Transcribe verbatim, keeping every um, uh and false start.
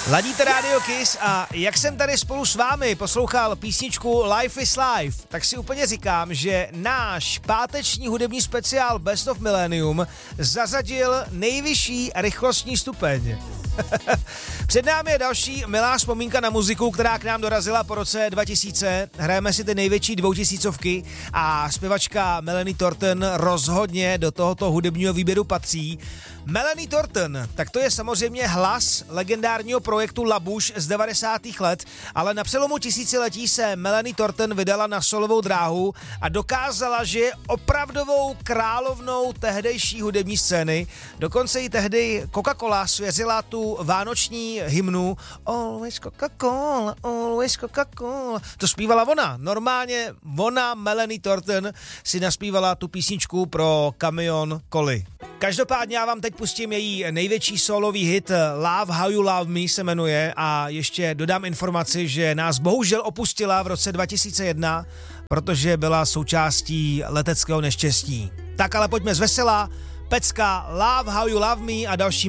Ladíte Radio Kiss a jak jsem tady spolu s vámi poslouchal písničku Life is Life, tak si úplně říkám, že náš páteční hudební speciál Best of Millennium zařadil nejvyšší rychlostní stupeň. Před námi je další milá vzpomínka na muziku, která k nám dorazila po roce dva tisíce. Hrajeme si ty největší dvoutisícovky a zpěvačka Melanie Thornton rozhodně do tohoto hudebního výběru patří. Melanie Thornton, tak to je samozřejmě hlas legendárního projektu Labuš z devadesátých let, ale na přelomu tisíciletí se Melanie Thornton vydala na solovou dráhu a dokázala, že je opravdovou královnou tehdejší hudební scény. Dokonce i tehdy Coca-Cola svěřila tu vánoční hymnu Always Coca-Cola, always Coca-Cola. To zpívala ona. Normálně ona, Melanie Thornton, si naspívala tu písničku pro Kamion Koli. Každopádně já vám teď pustím její největší solový hit Love How You Love Me se jmenuje a ještě dodám informaci, že nás bohužel opustila v roce dva tisíce jedna, protože byla součástí leteckého neštěstí. Tak ale pojďme z vesela, pecka Love How You Love Me a další